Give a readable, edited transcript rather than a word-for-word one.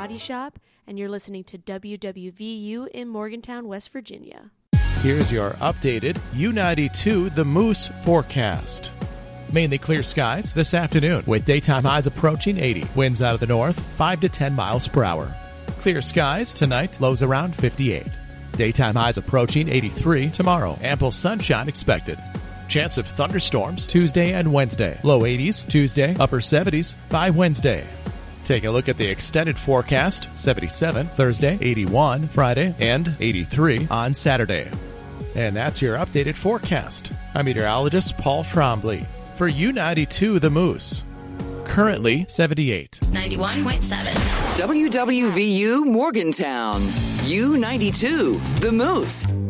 Body Shop, and you're listening to WWVU in Morgantown, West Virginia. Here's your updated U92 The Moose forecast. Mainly clear skies this afternoon with daytime highs approaching 80. Winds out of the north, 5 to 10 miles per hour. Clear skies tonight, lows around 58. Daytime highs approaching 83 tomorrow. Ample sunshine expected. Chance of thunderstorms Tuesday and Wednesday. Low 80s Tuesday, upper 70s by Wednesday. Take a look at the extended forecast. 77 Thursday, 81 Friday, and 83 on Saturday. And that's your updated forecast. I'm meteorologist Paul Trombley for U92 The Moose. Currently 78. 91.7. WWVU Morgantown. U92 The Moose.